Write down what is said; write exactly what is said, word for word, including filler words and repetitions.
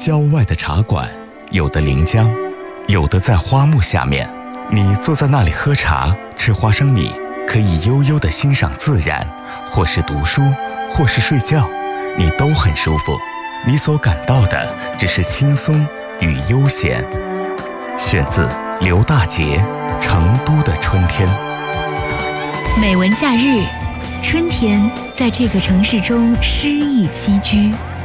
郊外的茶馆，有的临江，有的在花木下面。你坐在那里喝茶，吃花生米，可以悠悠地欣赏自然，或是读书，或是睡觉，你都很舒服。你所感到的只是轻松与悠闲。选自刘大杰《成都的春天》。 美文假日，春天在这个城市中诗意栖居。